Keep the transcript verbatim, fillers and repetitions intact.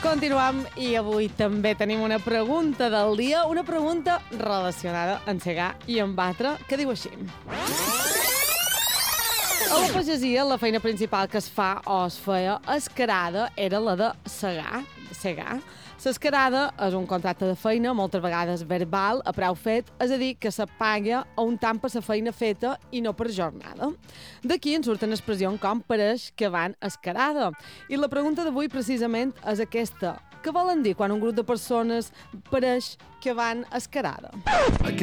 Continuem i avui també tenim una pregunta del dia, una pregunta relacionada amb segar i amb batre, que diu així. A la pagesia, la feina principal que es fa o es feia escarada era la de segar. segar. L'escarada és un contracte de feina, moltes vegades verbal, a preu fet, és a dir, que se paga a un tant per la feina feta i no per jornada. D'aquí en surten expressions com pareix que van escarada. I la pregunta d'avui precisament és aquesta. Què volen dir quan un grup de persones pareix que van escarada?